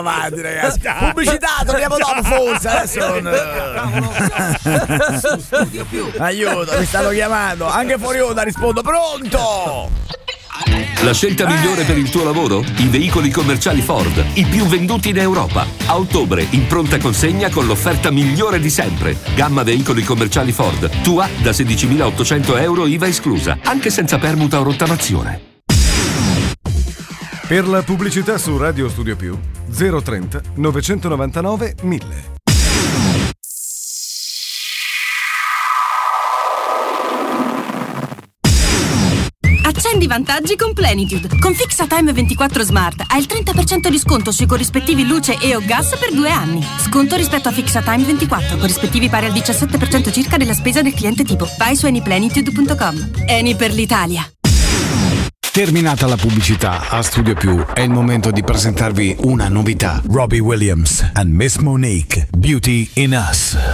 avanti, ragazzi. Pubblicità, torniamo dopo forse. Adesso aiuto, mi stanno chiamando. Anche fuori onda rispondo. Pronto? La scelta migliore per il tuo lavoro? I veicoli commerciali Ford, i più venduti in Europa. A ottobre in pronta consegna con l'offerta migliore di sempre. Gamma veicoli commerciali Ford, tua da 16.800 euro IVA esclusa, anche senza permuta o rottamazione. Per la pubblicità su Radio Studio Più 030 999 1000. Accendi i vantaggi con Plenitude. Con Fixatime 24 Smart hai il 30% di sconto sui corrispettivi luce e o gas per 2 anni. Sconto rispetto a Fixatime 24, corrispettivi pari al 17% circa della spesa del cliente tipo. Vai su anyplenitude.com. Eni per l'Italia. Terminata la pubblicità, a Studio Più è il momento di presentarvi una novità. Robbie Williams and Miss Monique, Beauty in Us.